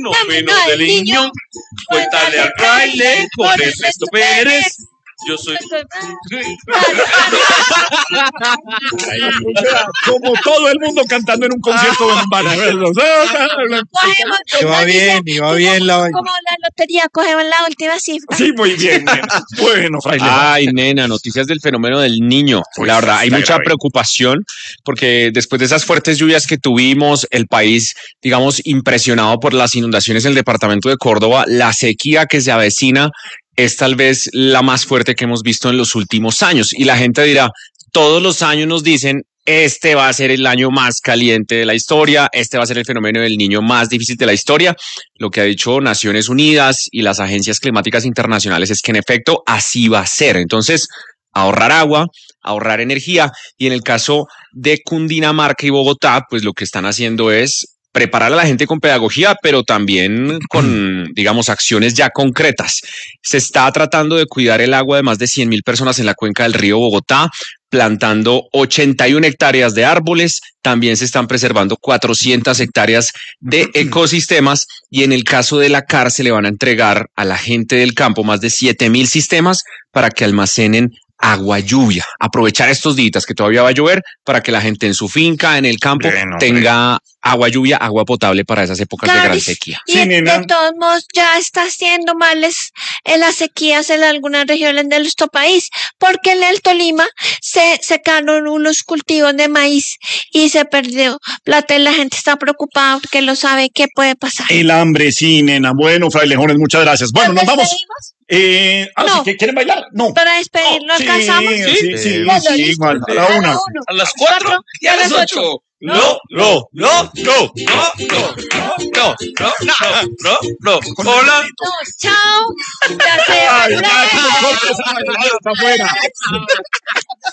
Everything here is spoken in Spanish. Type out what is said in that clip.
noveno del niño. Cuéntale al fraile con Ernesto Pérez. Yo soy... Como todo el mundo cantando en un concierto de Bombana. Iba bien la vaina. Como la lotería, cogemos la última cifra. Sí, muy bien, nena. Bueno, fraile. Ay, nena, noticias del fenómeno del niño. Pues la verdad, hay está mucha grave. preocupación porque después de esas fuertes lluvias que tuvimos, el país, digamos, impresionado por las inundaciones en el departamento de Córdoba, la sequía que se avecina es tal vez la más fuerte que hemos visto en los últimos años. Y la gente dirá, todos los años nos dicen, este va a ser el año más caliente de la historia, este va a ser el fenómeno del niño más difícil de la historia. Lo que ha dicho Naciones Unidas y las agencias climáticas internacionales es que en efecto así va a ser. Entonces, ahorrar agua, ahorrar energía. Y en el caso de Cundinamarca y Bogotá, pues lo que están haciendo es preparar a la gente con pedagogía, pero también con, digamos, acciones ya concretas. Se está tratando de cuidar el agua de más de 100,000 personas en la cuenca del río Bogotá, plantando 81 hectáreas de árboles. También se están preservando 400 hectáreas de ecosistemas. Y en el caso de la cárcel le van a entregar a la gente del campo más de 7,000 sistemas para que almacenen agua lluvia. Aprovechar estos días que todavía va a llover para que la gente en su finca, en el campo, tenga agua lluvia, agua potable para esas épocas de gran sequía. Y de todos modos ya está haciendo males en las sequías en algunas regiones de nuestro país, porque en el Tolima se secaron unos cultivos de maíz y se perdió plata y la gente está preocupada porque no sabe qué puede pasar. El hambre, sí, nena. Bueno, frailejones, muchas gracias. Bueno, nos vamos. No. ¿sí que quieren bailar? No. Para despedirnos, Sí, ¿alcanzamos? sí, igual. A la una. A las 4 y a las 8. No. Hola. Chao. Ay, ya, corta esa bailadera, está afuera.